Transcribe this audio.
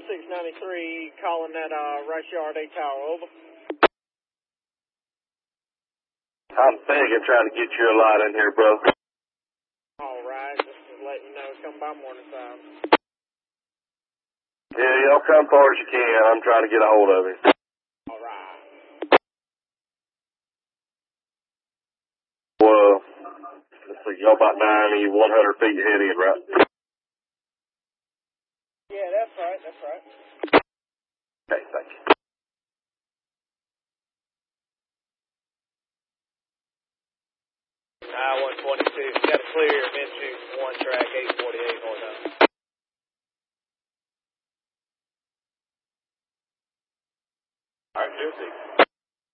693 calling that Rice Yard 8 Tower, over. I'm thinking trying to get you a lot in here, bro. Alright, just to let you know, come by morning time. Yeah, y'all come far as you can. I'm trying to get a hold of him. Alright. Well, let's see, y'all about 90, 100 feet ahead of you, right? Yeah, that's right, that's right. Okay, thank you. I-122, got a clear, mid-shoot, 1 track, 848 northbound. All right, 50.